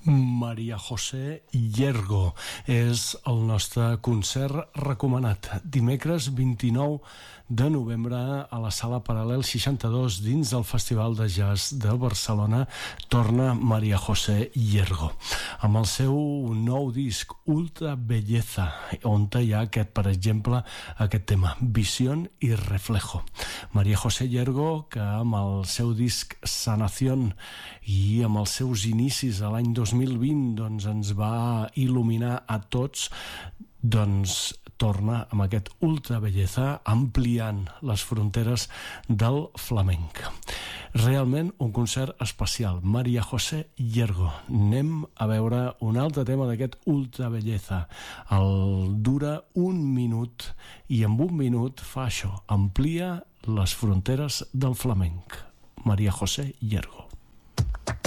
María José Llergo és el nostre concert recomanat. Dimecres 29 de novembre a la Sala Paral·lel 62 dins del Festival de Jazz de Barcelona torna María José Llergo amb el seu nou disc Ultra Belleza, on hi ha per exemple aquest tema Visión y Reflejo. María José Llergo, que amb el seu disc Sanación i amb els seus inicis a l'any 2020 doncs ens va il·luminar a tots, doncs torna amb aquest Ultra Belleza ampliant les fronteres del flamenc. Realment un concert especial. María José Llergo. Anem a veure un altre tema d'aquest Ultra Belleza. El dura 1 minut i en 1 minut fa això, amplia les fronteres del flamenc. María José Llergo.